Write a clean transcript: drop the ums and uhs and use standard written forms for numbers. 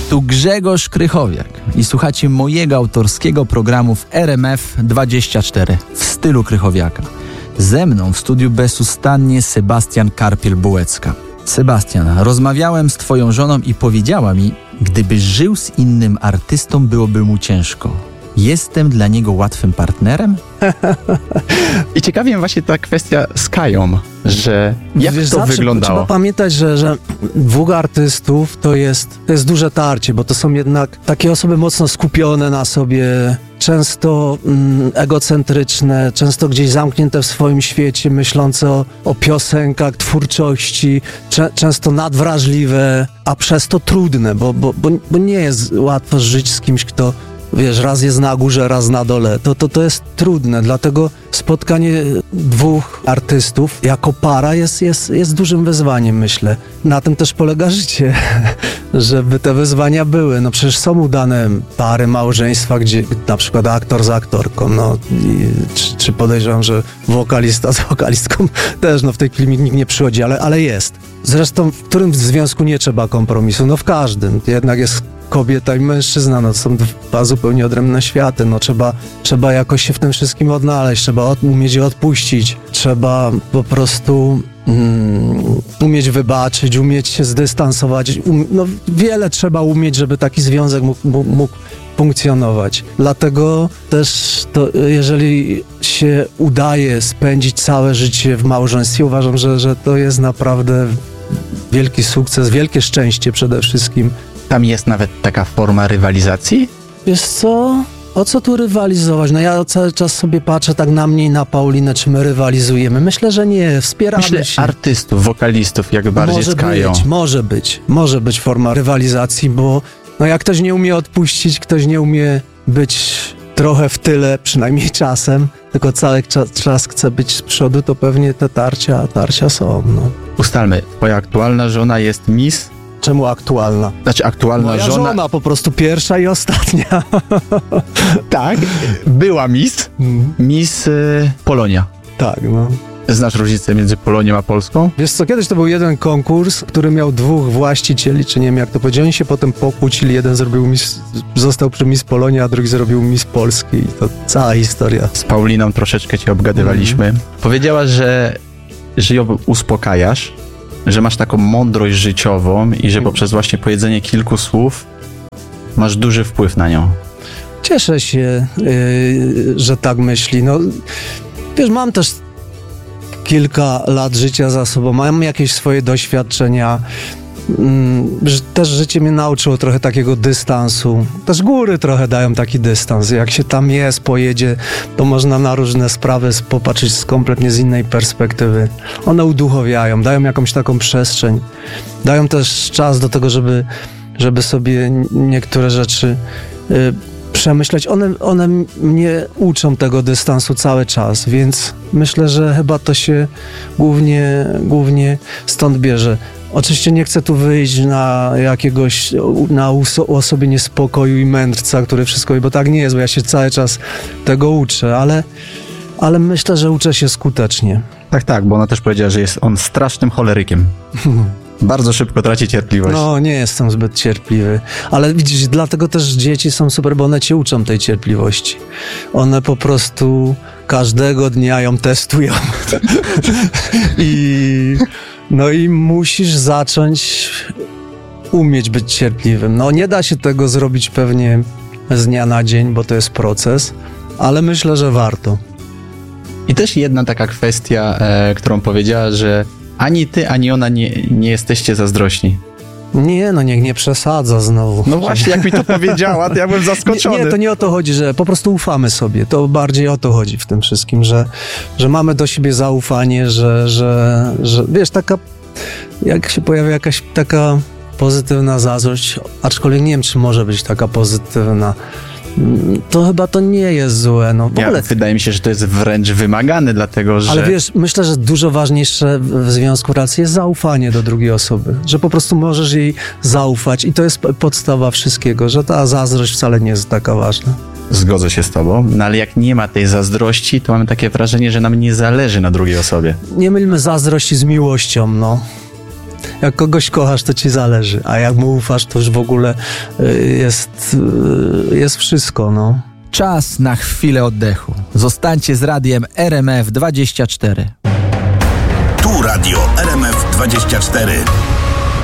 Tu Grzegorz Krychowiak i słuchacie mojego autorskiego programu w RMF24 w stylu Krychowiaka. Ze mną w studiu bezustannie Sebastian Karpiel-Bułecka. Sebastian, rozmawiałem z twoją żoną i powiedziała mi, gdybyś żył z innym artystą, byłoby mu ciężko. Jestem dla niego łatwym partnerem? I ciekawi mnie właśnie ta kwestia z Kają, że jak to wyglądało? Trzeba pamiętać, że dwóch artystów to jest duże tarcie, bo to są jednak takie osoby mocno skupione na sobie, często egocentryczne, często gdzieś zamknięte w swoim świecie, myślące o piosenkach, twórczości, często nadwrażliwe, a przez to trudne, bo nie jest łatwo żyć z kimś, kto raz jest na górze, raz na dole. To jest trudne, dlatego spotkanie dwóch artystów jako para jest dużym wyzwaniem, myślę. Na tym też polega życie, żeby te wyzwania były. No przecież są udane pary, małżeństwa, gdzie na przykład aktor z aktorką, czy podejrzewam, że wokalista z wokalistką też, w tej chwili nikt nie przychodzi, ale jest. Zresztą w którym związku nie trzeba kompromisu? No w każdym. Jednak jest kobieta i mężczyzna, to są dwa zupełnie odrębne światy, trzeba jakoś się w tym wszystkim odnaleźć, trzeba umieć odpuścić, trzeba po prostu umieć wybaczyć, umieć się zdystansować, wiele trzeba umieć, żeby taki związek mógł funkcjonować. Dlatego też jeżeli się udaje spędzić całe życie w małżeństwie, uważam, że to jest naprawdę wielki sukces, wielkie szczęście przede wszystkim. Tam jest nawet taka forma rywalizacji? Wiesz co? O co tu rywalizować? Ja cały czas sobie patrzę tak na mnie i na Paulinę, czy my rywalizujemy. Myślę, że nie, wspieramy się. Artystów, wokalistów jakby bardziej z Kają. Może być forma rywalizacji, bo jak ktoś nie umie odpuścić, ktoś nie umie być trochę w tyle, przynajmniej czasem, tylko cały czas chce być z przodu, to pewnie te tarcia są. Ustalmy, twoja aktualna żona jest Miss? Czemu aktualna? Znaczy aktualna Moja żona po prostu pierwsza i ostatnia. Tak, była Miss. Miss Polonia. Tak, Znasz różnicę między Polonią a Polską? Wiesz co, kiedyś to był jeden konkurs, który miał dwóch właścicieli, czy nie wiem jak to powiedzieć, oni się potem pokłócili, jeden został przy Miss Polonia, a drugi zrobił Miss Polski i to cała historia. Z Pauliną troszeczkę cię obgadywaliśmy. Powiedziałaś, że ją uspokajasz, że masz taką mądrość życiową i że poprzez właśnie powiedzenie kilku słów masz duży wpływ na nią. Cieszę się, że tak myśli. Wiesz, mam też kilka lat życia za sobą, mam jakieś swoje doświadczenia. Też życie mnie nauczyło trochę takiego dystansu. Też góry trochę dają taki dystans. Jak się tam pojedzie, to można na różne sprawy popatrzeć kompletnie z innej perspektywy. One uduchowiają, dają jakąś taką przestrzeń. Dają też czas do tego, żeby sobie niektóre rzeczy przemyśleć. One mnie uczą tego dystansu cały czas, więc myślę, że chyba to się głównie stąd bierze. Oczywiście nie chcę tu wyjść na uosobienie spokoju i mędrca, który wszystko, bo tak nie jest, bo ja się cały czas tego uczę, ale myślę, że uczę się skutecznie. Tak, bo ona też powiedziała, że jest on strasznym cholerykiem. Bardzo szybko traci cierpliwość. Nie jestem zbyt cierpliwy, ale widzisz, dlatego też dzieci są super, bo one cię uczą tej cierpliwości. One po prostu każdego dnia ją testują. I musisz zacząć umieć być cierpliwym. Nie da się tego zrobić pewnie z dnia na dzień, bo to jest proces, ale myślę, że warto. I też jedna taka kwestia, którą powiedziała, że ani ty, ani ona nie jesteście zazdrośni. Nie, niech nie przesadza znowu. Właśnie, jak mi to powiedziała, to ja byłem zaskoczony. Nie, to nie o to chodzi, że po prostu ufamy sobie. To bardziej o to chodzi w tym wszystkim, że mamy do siebie zaufanie, że wiesz, jak się pojawia jakaś taka pozytywna zazdrość, aczkolwiek nie wiem, czy może być taka pozytywna, to chyba to nie jest złe. Wydaje mi się, że to jest wręcz wymagane, dlatego że... Ale wiesz, myślę, że dużo ważniejsze w związku relacji jest zaufanie do drugiej osoby. Że po prostu możesz jej zaufać i to jest podstawa wszystkiego, że ta zazdrość wcale nie jest taka ważna. Zgodzę się z tobą, ale jak nie ma tej zazdrości, to mamy takie wrażenie, że nam nie zależy na drugiej osobie. Nie mylmy zazdrości z miłością, jak kogoś kochasz, to ci zależy, a jak mu ufasz, to już w ogóle jest wszystko, no. Czas na chwilę oddechu. Zostańcie z radiem RMF 24. Tu radio RMF 24.